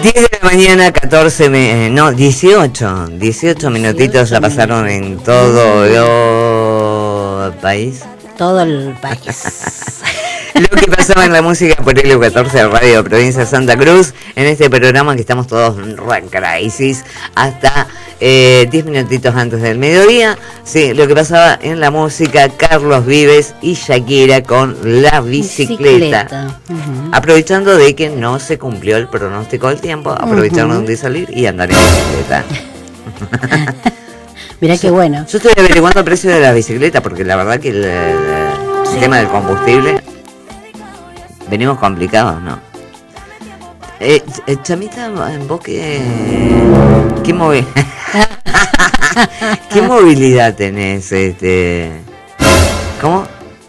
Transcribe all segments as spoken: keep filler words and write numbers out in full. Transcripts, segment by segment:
diez de la mañana, catorce, me, no, dieciocho, dieciocho minutitos ya pasaron en todo el país. Todo el país. Lo que pasaba en la música por Helio catorce, Radio Provincia de Santa Cruz, en este programa que estamos todos en crisis hasta eh, diez minutitos antes del mediodía. Sí, lo que pasaba en la música, Carlos Vives y Shakira con La Bicicleta. Bicicleta. Uh-huh. Aprovechando de que no se cumplió el pronóstico del tiempo, aprovecharon uh-huh. de salir y andar en bicicleta. Mirá qué bueno. Yo estoy averiguando el precio de la bicicleta porque la verdad que el, el sí. tema del combustible... Venimos complicados, ¿no? Eh, Chamita, vos qué... ¿Qué, movi- ¿Qué movilidad tenés? Este... ¿Cómo?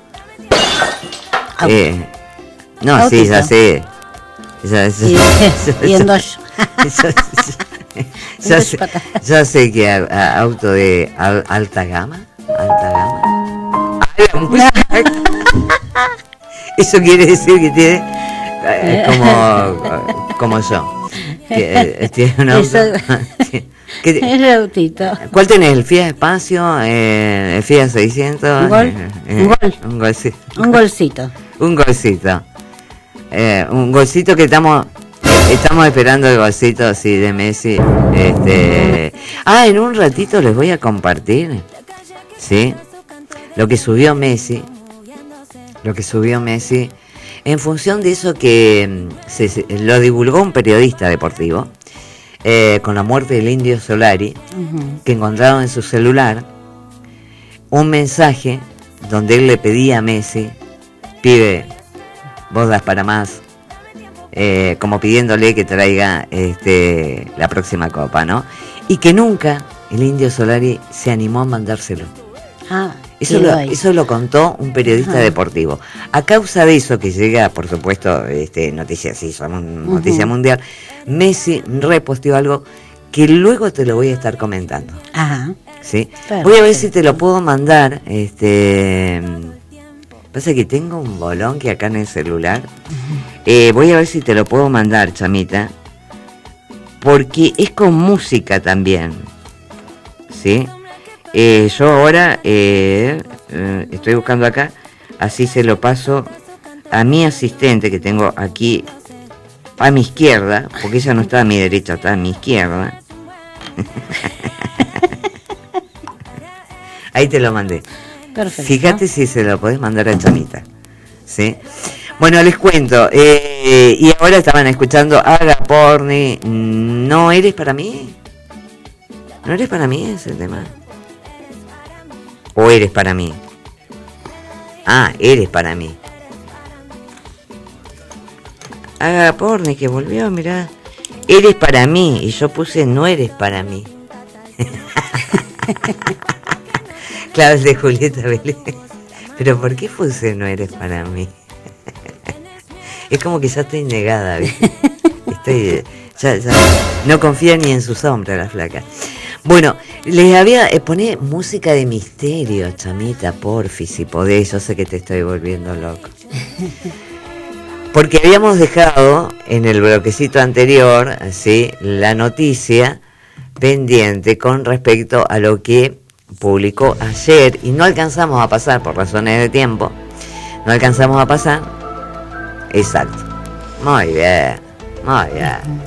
Eh, no, Autito. Sí, ya sé. Ya, ya, y, ya, y en dos. Ya, ya, sé, ya sé que a, a auto de a, alta gama. Alta gama. Ay, eso quiere decir que tiene eh, como como yo que eh, tiene un auto. ¿Qué, el autito. ¿Cuál tenés? ¿El Fiat Espacio? Eh, ¿El Fiat seiscientos? ¿Un gol? Eh, ¿Un gol? Un golcito. Un golcito. Un golcito. Eh, un golcito que estamos estamos esperando el golcito sí, de Messi. Este, ah, en un ratito les voy a compartir, ¿sí? Lo que subió Messi. Lo que subió Messi, en función de eso que se, se, lo divulgó un periodista deportivo, eh, con la muerte del Indio Solari, uh-huh. que encontraron en su celular un mensaje donde él le pedía a Messi, pibe, vos das para más, eh, como pidiéndole que traiga este, la próxima copa, ¿no? Y que nunca el Indio Solari se animó a mandárselo. Ah. Eso lo, eso lo contó un periodista uh-huh. deportivo. A causa de eso, que llega, por supuesto, este, noticias, sí, son noticia uh-huh. mundial, Messi reposteó algo que luego te lo voy a estar comentando. Ajá. ¿Sí? Voy a ver si te lo puedo mandar. Este, pasa que tengo un bolón que acá en el celular. Uh-huh. Eh, voy a ver si te lo puedo mandar, Chamita, porque es con música también. ¿Sí? Eh, yo ahora eh, eh, estoy buscando acá, así se lo paso a mi asistente que tengo aquí a mi izquierda, porque ella no está a mi derecha, está a mi izquierda. Ahí te lo mandé. Perfecto. Fíjate si se lo podés mandar a Chamita, ¿sí? Bueno, les cuento, eh, y ahora estaban escuchando Agaporni, ¿no eres para mí? ¿No eres para mí ese tema? ¿O eres para mí? Ah, eres para mí. Agaporni que volvió, mirá. Eres para mí. Y yo puse no eres para mí. Claro, el de Julieta Belén. Pero ¿por qué puse no eres para mí? Es como que ya estoy negada, ¿viste? Estoy... Ya, ya, no confía ni en su sombra la flaca. Bueno, les había... Eh, poné música de misterio, Chamita, porfi, si podés. Yo sé que te estoy volviendo loco. Porque habíamos dejado en el bloquecito anterior, ¿sí?, la noticia pendiente con respecto a lo que publicó ayer. Y no alcanzamos a pasar por razones de tiempo. No alcanzamos a pasar. Exacto. Muy bien, muy bien.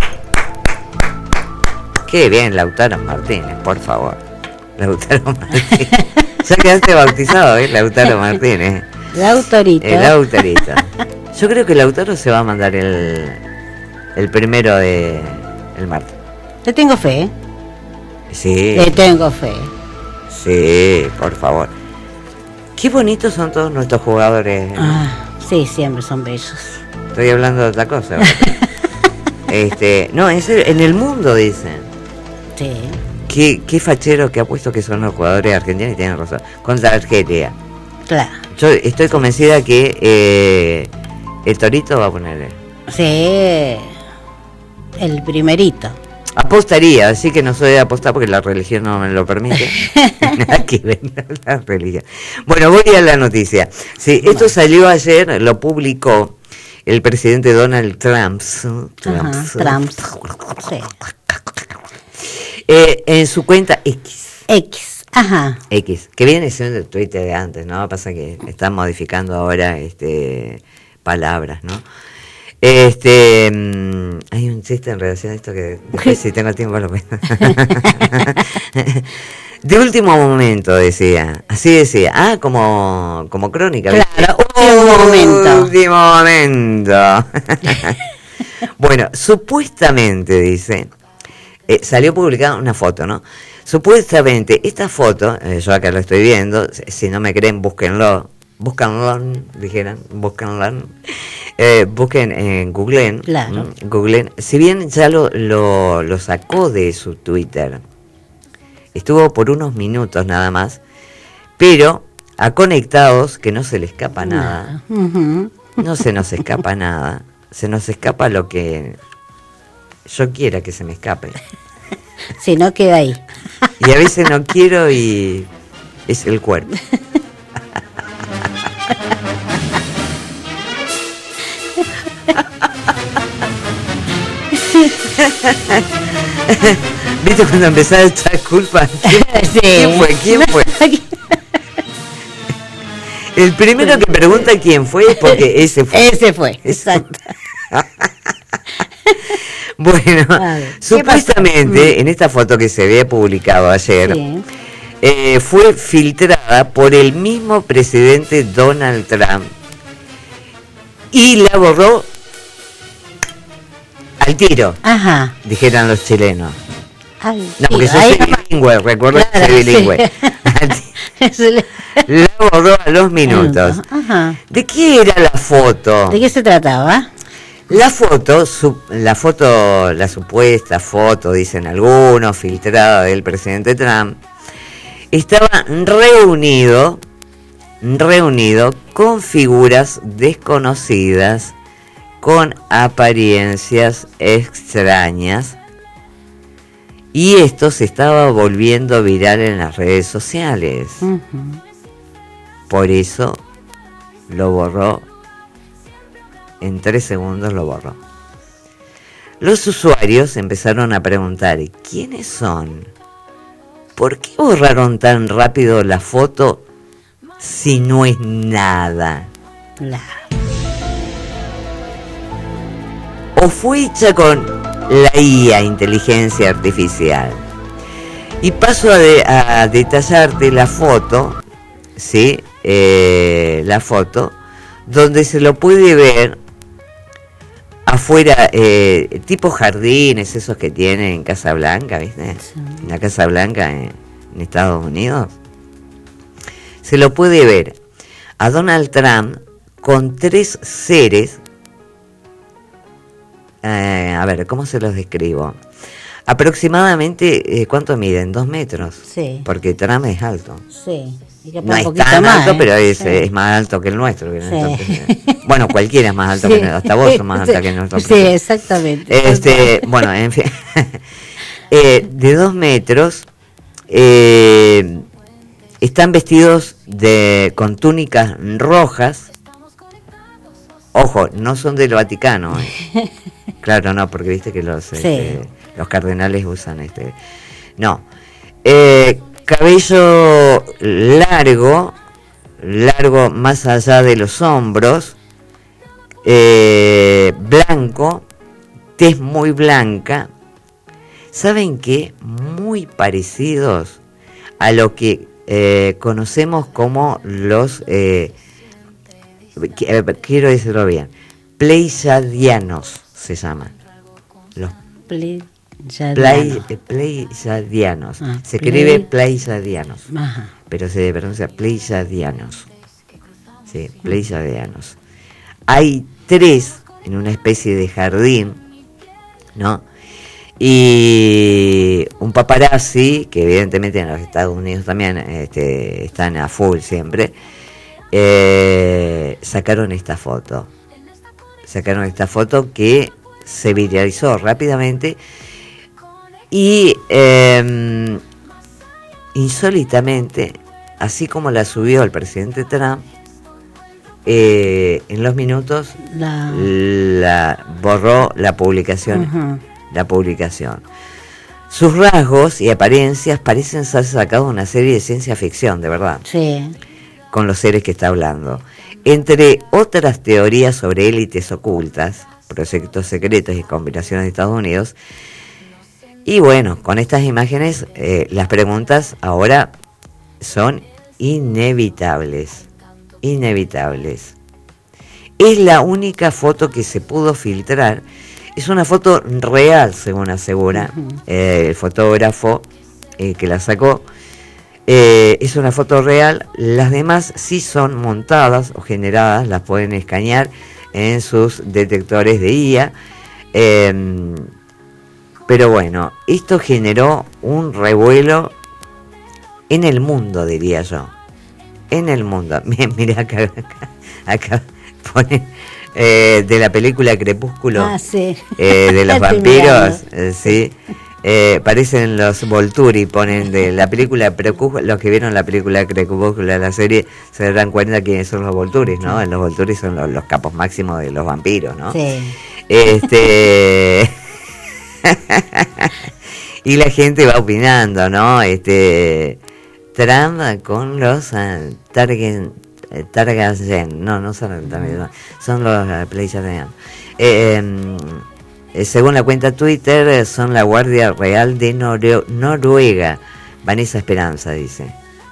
Qué bien, Lautaro Martínez, por favor. Lautaro Martínez. Ya quedaste bautizado, ¿eh? Lautaro Martínez. Lautorito. El Lautorito. Yo creo que Lautaro se va a mandar el, el primero de el martes. Te tengo fe, ¿eh? Sí. Te tengo fe. Sí, por favor. Qué bonitos son todos nuestros jugadores. Ah, sí, siempre son bellos. Estoy hablando de otra cosa. este, no, en, serio, en el mundo dicen. Sí. Qué, qué fachero que ha puesto que son los jugadores argentinos y tienen razón. Contra Argelia. Claro. Yo estoy convencida que eh, el Torito va a ponerle. Sí. El primerito. Apostaría, así que no soy de apostar porque la religión no me lo permite. Nada que ver la religión. Bueno, voy a la noticia. Sí, esto salió ayer, lo publicó el presidente Donald Trump, Trump, Ajá, Trump. Sí. eh, en su cuenta X. X, ajá. X, que viene siendo el Twitter de antes, ¿no? Pasa que están modificando ahora este palabras, ¿no? Este, mmm, hay un chiste en relación a esto que después, si tengo tiempo lo veo. De último momento, decía, así decía, ah, como, como crónica. Claro, último momento. Último momento. Bueno, supuestamente, dice, eh, salió publicada una foto, ¿no? Supuestamente, esta foto, eh, yo acá lo estoy viendo, si no me creen, búsquenlo, búsquenlo, dijeran, búsquenlo, eh, busquen en Google, claro. Google, si bien ya lo, lo, lo sacó de su Twitter, estuvo por unos minutos nada más, pero a conectados que no se le escapa nada, uh-huh. No se nos escapa nada, se nos escapa lo que yo quiera que se me escape. Si no, queda ahí. Y a veces no quiero y es el cuerpo. ¿Viste cuando empezaba a echar culpa? ¿Quién, sí. ¿Quién fue? ¿Quién fue? El primero que pregunta quién fue es porque ese fue. Ese fue, exacto. Bueno, ver, supuestamente en esta foto que se había publicado ayer, sí. eh, fue filtrada por el mismo presidente Donald Trump y la borró al tiro. Ajá. Dijeran los chilenos. Al no, porque yo soy bilingüe, recuerdo claro, que soy bilingüe. Sí. La borró a los minutos. Ajá. ¿De qué era la foto? ¿De qué se trataba? La foto, su, la foto, la supuesta foto, dicen algunos, filtrada del presidente Trump, estaba reunido, reunido con figuras desconocidas, con apariencias extrañas, y esto se estaba volviendo viral en las redes sociales. Uh-huh. Por eso lo borró. En tres segundos lo borró. Los usuarios empezaron a preguntar, ¿quiénes son? ¿Por qué borraron tan rápido la foto si no es nada? La. ¿O fue hecha con la I A, inteligencia artificial? Y paso a, de, a detallarte la foto, ¿sí? Eh, la foto, donde se lo puede ver afuera, eh, tipo jardines, esos que tienen en Casa Blanca, ¿viste? Sí. En la Casa Blanca en, en Estados Unidos. Se lo puede ver a Donald Trump con tres seres. Eh, a ver, ¿cómo se los describo? Aproximadamente, eh, ¿cuánto miden? Dos metros. Sí. Porque Trump es alto. Sí. No es tan más, alto, ¿eh? Pero es, sí. es más alto que el nuestro. Que sí. Entonces, bueno, cualquiera es más alto sí. que nosotros. Hasta vos sos más alta sí. que nosotros. Sí, exactamente. Este, bueno, en fin. eh, de dos metros. Eh, están vestidos de con túnicas rojas. Ojo, no son del Vaticano. Eh. Claro, no, porque viste que los, sí. este, los cardenales usan este. No. Eh, cabello largo, largo más allá de los hombros, eh, blanco, tez muy blanca. ¿Saben qué? Muy parecidos a lo que eh, conocemos como los, eh, quiero decirlo bien, pleiadianos se llaman. Los Play, Pleiadianos. Ah, se play. escribe Pleiadianos, pero se pronuncia Pleiadianos. Sí, Pleiadianos. Hay tres en una especie de jardín, ¿no? Y un paparazzi, que evidentemente en los Estados Unidos también este, están a full siempre, eh, sacaron esta foto. Sacaron esta foto que se viralizó rápidamente. Y eh, insólitamente, así como la subió el presidente Trump, eh, en los minutos La... la borró la publicación, Ujú. la publicación. Sus rasgos y apariencias parecen ser sacados de una serie de ciencia ficción, de verdad, Sí. con los seres que está hablando. Entre otras teorías sobre élites ocultas, proyectos secretos y conspiraciones de Estados Unidos. Y bueno, con estas imágenes, eh, las preguntas ahora son inevitables, inevitables. Es la única foto que se pudo filtrar. Es una foto real, según asegura Uh-huh. eh, el fotógrafo eh, que la sacó. Eh, es una foto real. Las demás sí son montadas o generadas, las pueden escanear en sus detectores de I A. Eh, pero bueno, esto generó un revuelo en el mundo, diría yo. En el mundo. Mira acá, acá, acá pone eh, de la película Crepúsculo, Ah, sí. eh, de los Estoy vampiros, mirando. eh, sí. Eh, parecen los Volturi, ponen de la película Crepúsculo. Los que vieron la película Crepúsculo, la serie, se darán cuenta quiénes son los Volturis, ¿no? Los Volturis son los, los capos máximos de los vampiros, ¿no? Sí. Este y la gente va opinando, ¿no? Este Trump con los uh, Targen, eh, Targaryen, no, no son Targaryen, son los uh, PlayStation. Eh, eh, según la cuenta Twitter, eh, son la Guardia Real de Nore- Noruega. Vanessa Esperanza dice.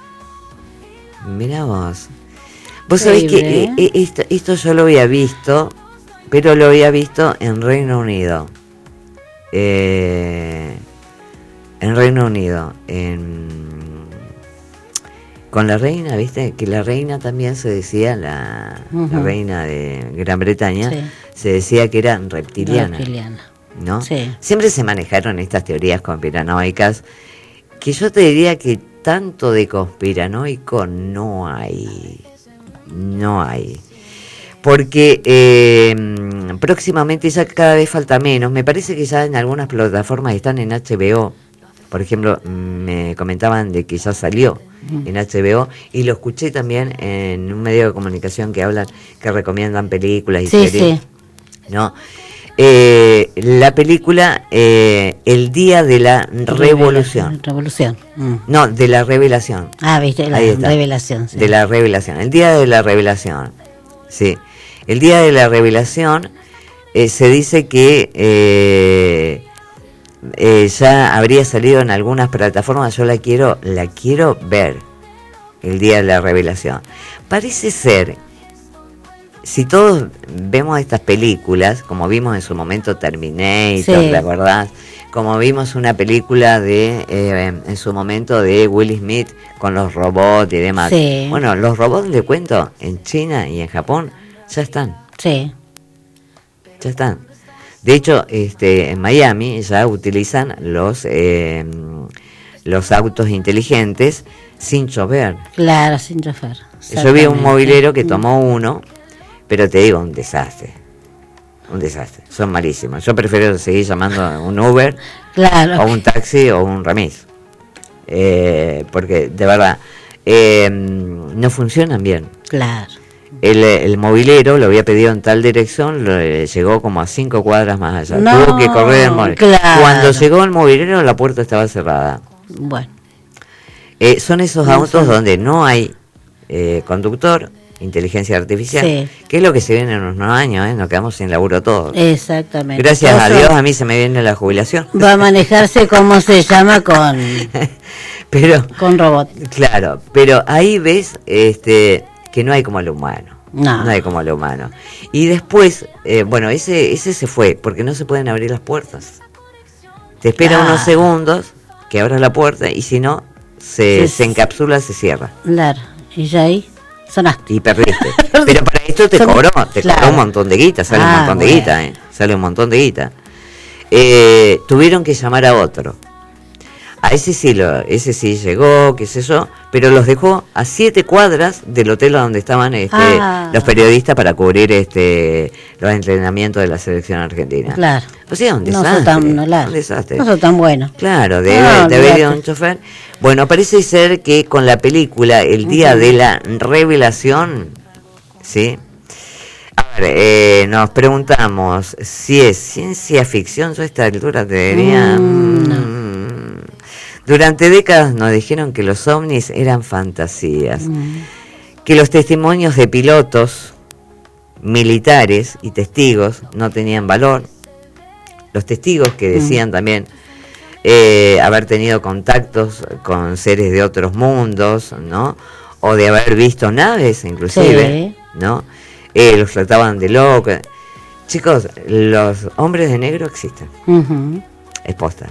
Mirá vos. Vos sabés que Increíble, eh, eh, esto, esto yo lo había visto, pero lo había visto en Reino Unido. Eh, en Reino Unido, en, con la reina, ¿viste? Que la reina también se decía, la, Uh-huh. la reina de Gran Bretaña, Sí. se decía que era reptiliana, Reptiliana. ¿no? Sí. Siempre se manejaron estas teorías conspiranoicas, que yo te diría que tanto de conspiranoico no hay, no hay. Porque eh, próximamente ya cada vez falta menos. Me parece que ya en algunas plataformas están en H B O. Por ejemplo, me comentaban de que ya salió en H B O. Y lo escuché también en un medio de comunicación que hablan, que recomiendan películas y Sí, series. sí. ¿No? Eh, la película eh, El Día de la Revolución. Revolución. Mm. No, de la Revelación. Ah, viste, la Ahí está. revelación. Sí. De la Revelación. El Día de la Revelación. Sí. El Día de la Revelación eh, se dice que eh, eh, ya habría salido en algunas plataformas. Yo la quiero, la quiero ver. El Día de la Revelación. Parece ser, si todos vemos estas películas, como vimos en su momento Terminator, Sí. ¿te acordás? Como vimos una película de eh, en su momento de Will Smith con los robots y demás. Sí. Bueno, los robots, le cuento, en China y en Japón ya están, Sí. ya están. De hecho, este, en Miami ya utilizan los eh, los autos inteligentes sin chofer. Claro, sin chofer. Yo vi un Exactamente. movilero que Mm. tomó uno, pero te digo, un desastre. Un desastre. Son malísimos. Yo prefiero seguir llamando un Uber Claro. o un taxi o un remis. Eh, porque, de verdad, eh, no funcionan bien. Claro. El, el movilero lo había pedido en tal dirección, lo, eh, llegó como a cinco cuadras más allá. No, Tuvo que correr el movilero. claro. Cuando llegó el movilero, la puerta estaba cerrada. Bueno. Eh, son esos No autos son- donde no hay eh, conductor, inteligencia artificial, Sí. que es lo que se viene en unos años, ¿eh? Nos quedamos sin laburo todos. Exactamente. Gracias a Eso Dios a mí se me viene la jubilación. va a manejarse, como se llama, con, Pero, con robot. claro, pero ahí ves este que no hay como lo humano. No. hay como lo humano. Y después, eh, bueno, ese ese se fue, porque no se pueden abrir las puertas. Te espera Ah. unos segundos que abras la puerta y si no, se, Sí. se encapsula, se cierra. Claro. Y ya ahí sonaste. Y perdiste. Pero para esto te Son- cobró, te claro. cobró un montón de guita, sale un Ah, montón de bueno. guita, eh, sale un montón de guita. Eh, tuvieron que llamar a otro. A ese sí, lo, ese sí llegó, qué sé yo, pero los dejó a siete cuadras del hotel donde estaban este, Ah. los periodistas para cubrir este los entrenamientos de la selección argentina. Claro. O sea, un No desastre. son tan, no, claro. un desastre. No son tan buenos. Claro, debe No, de haber ido olvídate. un chofer. Bueno, parece ser que con la película El Día Ujú. de la Revelación, ¿sí? A ver, eh, nos preguntamos si es ciencia ficción. Yo a esta altura te diría... Mm, no. mm, Durante décadas nos dijeron que los ovnis eran fantasías, Mm. que los testimonios de pilotos, militares y testigos no tenían valor. Los testigos que decían mm. también eh, haber tenido contactos con seres de otros mundos, ¿no? O de haber visto naves, inclusive, sí. ¿no? Eh, los trataban de locos. Chicos, los hombres de negro existen. Uh-huh. Es posta.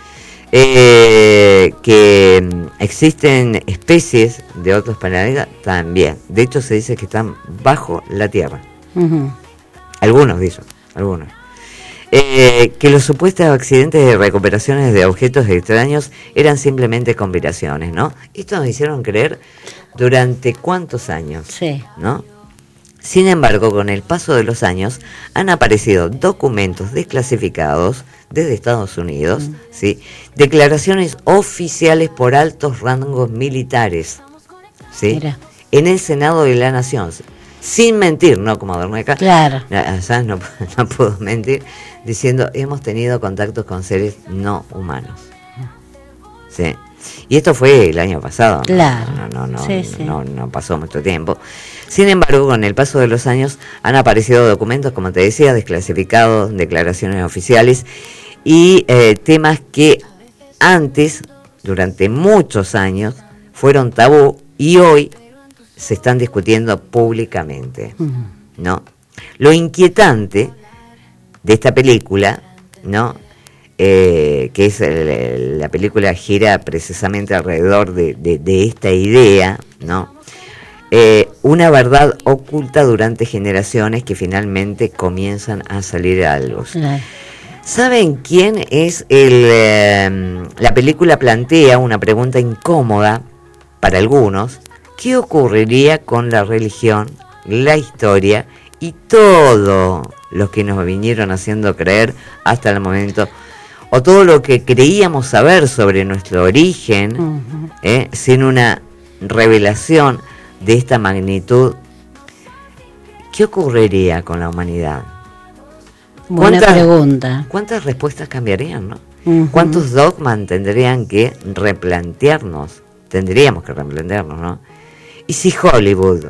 Eh, que existen especies de otros planetas también. De hecho, se dice que están bajo la Tierra. Uh-huh. Algunos dicen, algunos. Eh, que los supuestos accidentes de recuperaciones de objetos extraños eran simplemente combinaciones, ¿no? Esto nos hicieron creer durante cuántos años, sí. ¿no? Sin embargo, con el paso de los años han aparecido documentos desclasificados desde Estados Unidos, mm. ¿sí? Declaraciones oficiales por altos rangos militares, ¿sí? Mira. En el Senado de la Nación, sin mentir, ¿no? Como Bermeja, claro. ¿sabes? No, no puedo mentir, diciendo hemos tenido contactos con seres no humanos, ¿sí? Y esto fue el año pasado, claro. no, no, no, sí, no, sí. no, no pasó mucho tiempo. Sin embargo, con el paso de los años han aparecido documentos, como te decía, desclasificados, declaraciones oficiales y eh, temas que antes, durante muchos años, fueron tabú y hoy se están discutiendo públicamente, uh-huh. ¿no? Lo inquietante de esta película, ¿no? Eh, que es el, la película gira precisamente alrededor de, de, de esta idea, ¿no? Eh, una verdad oculta durante generaciones que finalmente comienzan a salir a la luz. Claro. ¿Saben quién es el? Eh, la película plantea una pregunta incómoda para algunos. ¿Qué ocurriría con la religión, la historia y todo lo que nos vinieron haciendo creer hasta el momento? O todo lo que creíamos saber sobre nuestro origen, uh-huh. ¿eh? sin una revelación de esta magnitud. ¿Qué ocurriría con la humanidad? Buena ¿Cuántas, pregunta. ¿Cuántas respuestas cambiarían, no? Uh-huh. ¿Cuántos dogmas tendrían que replantearnos? Tendríamos que replantearnos, ¿no? ¿Y si Hollywood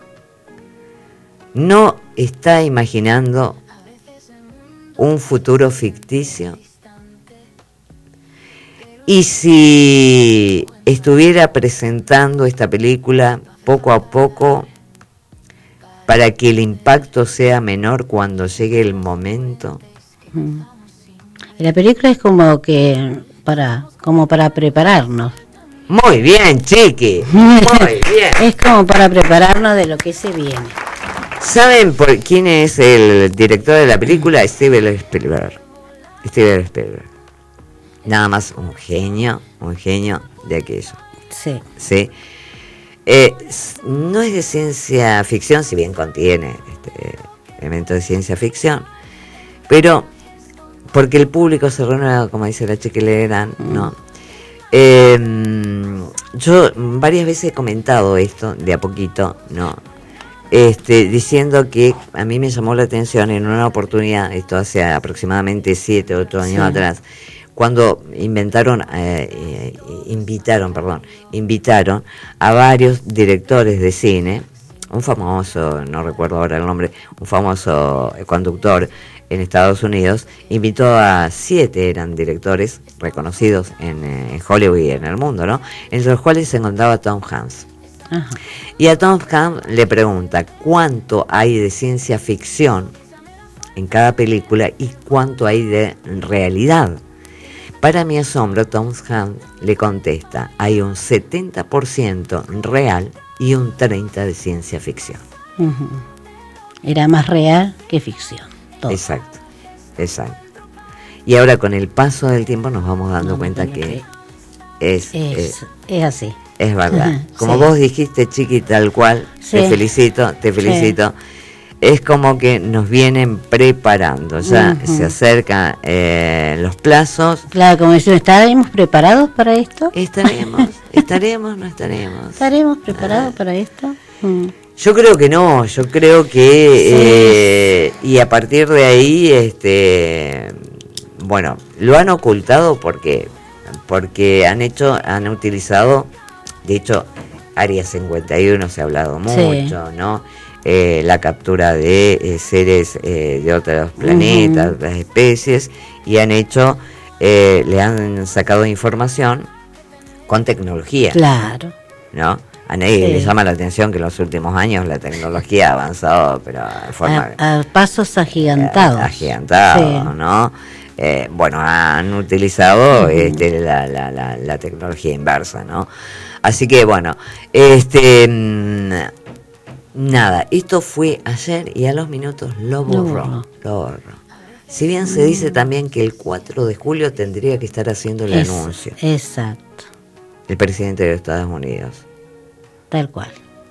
no está imaginando un futuro ficticio? ¿Y si estuviera presentando esta película poco a poco para que el impacto sea menor cuando llegue el momento? Mm. La película es como que para como para prepararnos. Muy bien, chiqui. Muy bien. Es como para prepararnos de lo que se viene. ¿Saben por quién es el director de la película? Steven Spielberg. Steven Spielberg. Nada más un genio, un genio de aquello. Sí. Sí. Eh, no es de ciencia ficción, si bien contiene este, elementos de ciencia ficción, pero porque el público se reúne, como dice la chiquilera, ¿no? Eh, yo varias veces he comentado esto de a poquito, ¿no? Este, diciendo que a mí me llamó la atención en una oportunidad, esto hace aproximadamente siete, ocho años sí. atrás, cuando inventaron, eh, eh, invitaron, perdón, invitaron a varios directores de cine, un famoso, no recuerdo ahora el nombre, un famoso conductor en Estados Unidos, invitó a siete, eran directores reconocidos en, eh, en Hollywood y en el mundo, ¿no? Entre los cuales se encontraba Tom Hanks. Ajá. Y a Tom Hanks le pregunta cuánto hay de ciencia ficción en cada película y cuánto hay de realidad. Para mi asombro, Tom Hanks le contesta, hay un setenta por ciento real y un treinta por ciento de ciencia ficción. Uh-huh. Era más real que ficción. Todo. Exacto, exacto. Y ahora con el paso del tiempo nos vamos dando no, cuenta que, que es, es, es, es así. Es verdad. Como sí. vos dijiste, chiqui, tal cual, sí. te felicito, te felicito. Sí. Es como que nos vienen preparando, ya uh-huh. se acercan eh, los plazos. Claro, como decimos, ¿estaremos preparados para esto? Estaremos, estaremos, no estaremos. ¿Estaremos preparados ah. para esto? Mm. Yo creo que no, yo creo que sí. eh, y a partir de ahí, este, bueno, lo han ocultado porque porque han hecho, han utilizado, de hecho, Área cincuenta y uno se ha hablado mucho, sí. ¿no? Eh, la captura de eh, seres eh, de otros planetas, uh-huh. otras especies, y han hecho, eh, le han sacado información con tecnología. Claro. ¿No? A nadie sí. le llama la atención que en los últimos años la tecnología ha avanzado, pero de forma... A, a pasos agigantados. Eh, agigantados, sí. ¿no? Eh, bueno, han utilizado uh-huh. este, la, la, la, la tecnología inversa, ¿no? Así que, bueno, este... nada, esto fue ayer y a los minutos lo borró, no. lo borró. Si bien se dice también que el cuatro de julio tendría que estar haciendo el es, anuncio. Exacto. El presidente de los Estados Unidos. Tal cual.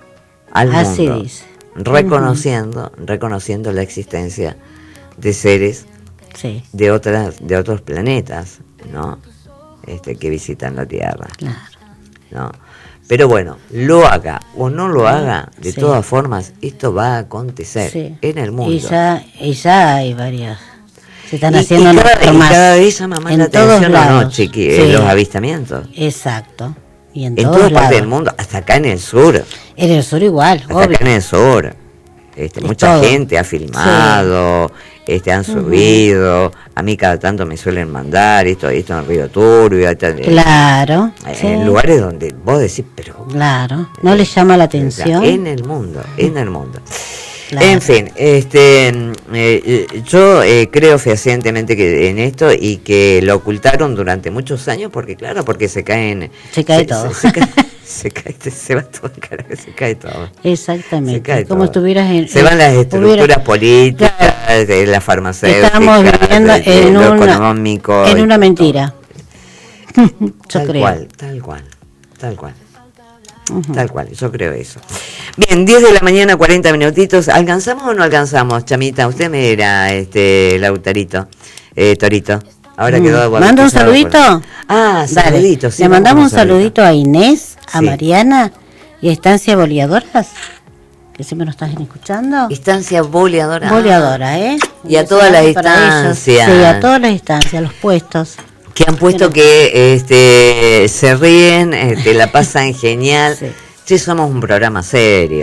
Al Así mundo, dice. Reconociendo, uh-huh. reconociendo la existencia de seres sí. de otras, de otros planetas, ¿no? Este, que visitan la Tierra. Claro. ¿No? Pero bueno, lo haga o no lo haga, de sí. todas formas, esto va a acontecer sí. en el mundo. Y ya, y ya hay varias. Se están y, haciendo y cada, más. Y cada vez llama más en la atención lados. ¿no, chiqui, sí. los avistamientos. Exacto. Y en, en todas partes lados. del mundo, hasta acá en el sur. En el sur igual, hasta obvio. acá en el sur. Este, mucha todo. gente ha filmado, sí. este, han subido, uh-huh. a mí cada tanto me suelen mandar esto, esto en Río Turbio, claro, en, sí. en lugares donde vos decís, pero claro, no eh, les llama la atención. En el mundo, en el mundo. Claro. En fin, este, eh, yo eh, creo fehacientemente que en esto y que lo ocultaron durante muchos años porque claro, porque se caen, se cae se, todo. Se, se cae, Se cae, se va todo, carajo, se cae todo. Exactamente. Se cae como todo. estuvieras en, se van las estructuras hubiera, políticas, claro, de la farmacéutica, estamos viviendo de, de en, lo una, económico, en una mentira. Yo tal creo. cual, tal cual, tal cual. Uh-huh. Tal cual, yo creo eso. Bien, diez de la mañana, cuarenta minutitos. ¿Alcanzamos o no alcanzamos, Chamita? Usted me dirá, este, Lautarito, eh, Torito. Ahora mm. quedó. ¿Manda un saludito? Por... Ah, saludito. Dale. Sí, le mandamos un saludito. saludito a Inés, a sí. Mariana y a Estancia Boleadoras, que siempre nos están escuchando. Estancia Boleadora. Boleadora, ¿eh? Y a todas las instancias. Sí, a todas las instancias, los puestos. Que han puesto que este se ríen, este, la pasan genial. Sí. Sí, somos un programa serio.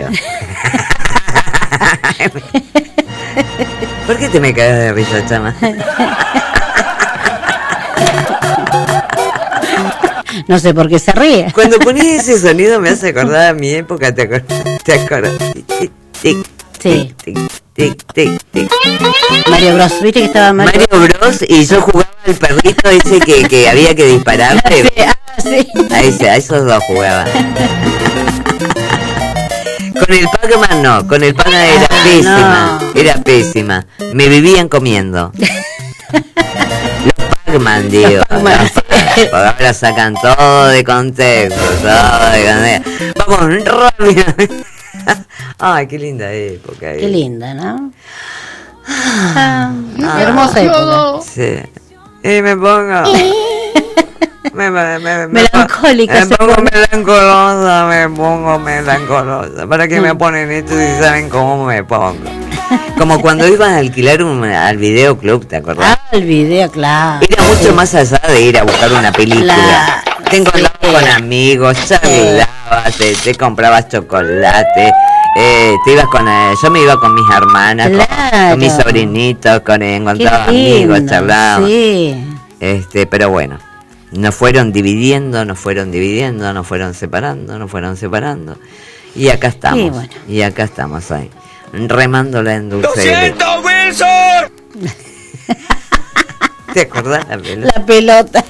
¿Por qué te me caes de risa, Chama? No sé por qué se ríe. Cuando ponés ese sonido me hace acordar a mi época, ¿te acuerdas? ¿Te acuerdas? Tic, tic, sí. Tic, tic, tic, tic. Mario Bros, ¿viste que estaba Mario? Mario Bros y yo jugaba al perrito ese que, que había que dispararle. Sí, ah, sí. A, ese, a esos dos jugaba. Con el Pac-Man no, con el Pac-Man era ah, pésima, no. era pésima. Me vivían comiendo. Los Pac-Man, digo. Pac-Man, sí. Ahora sacan todo de contexto, todo de contexto. Vamos rápido. Ay, qué linda época. Qué linda, ¿no? Ah, ah, hermosa época. Sí. Y me pongo... Me, me, me, melancólica. Me, me pongo melancolosa, me pongo melancolosa. ¿Para qué me ponen esto si saben cómo me pongo? Como cuando ibas a alquilar un, al videoclub, ¿te acordás? Ah, el video, claro. Era mucho sí. más allá de ir a buscar una película. Claro. Te encontrabas sí. con amigos, charlabas, te, te comprabas chocolate. Eh, te ibas con eh, yo me iba con mis hermanas, claro. con, con mis sobrinitos, con eh, encontraba amigos, charlaba. Sí. Este, pero bueno, nos fueron dividiendo, nos fueron dividiendo, nos fueron separando, nos fueron separando. Y acá estamos. Sí, bueno. Y acá estamos ahí, remándola en dulce. ¡Lo siento, Wilson! ¿Te acordás la pelota? La pelota.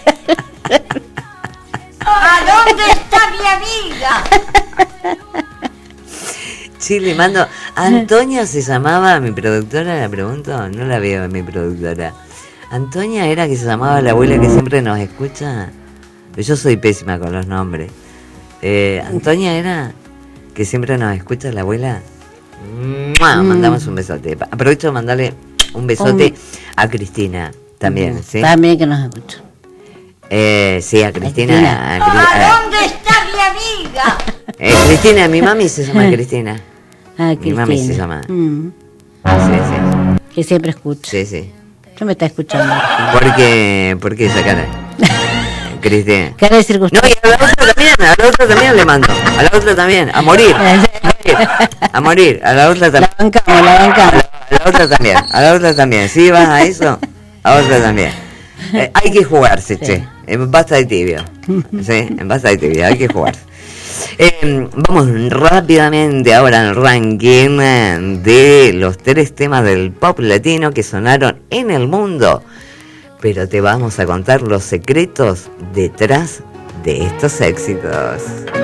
¿A dónde está mi amiga? Sí, le mando. Antonia se llamaba mi productora, la pregunto, no la veo mi productora. Antonia era que se llamaba la abuela que siempre nos escucha. Yo soy pésima con los nombres. Eh, Antonia era que siempre nos escucha la abuela. ¡Mua! Mandamos un besote. Aprovecho de mandarle un besote un... a Cristina también, ¿sí? También que nos escucha. Eh, sí, a Cristina. Cristina. A, ¿A dónde está mi amiga? Eh, Cristina, mi mami se llama Cristina. Ah, Mi mami se Cristina. llama. Mm, Sí, sí. que siempre escucha. Sí, sí. No me está escuchando. ¿Por qué, ¿Por qué esa cara? Cristina. Cara de No, circunstancia. y a la otra también, a la otra también le mando. A la otra también, a morir. A morir, a, morir, a la otra La también. bancamos, la bancamos. A la otra también, a la otra también. ¿Sí vas a eso? A otra también. Eh, hay que jugarse, Sí. che. Eh, basta de tibio. ¿Sí? Basta de tibio, hay que jugarse. Eh, vamos rápidamente ahora al ranking eh, de los tres temas del pop latino que sonaron en el mundo. Pero te vamos a contar los secretos detrás de estos éxitos.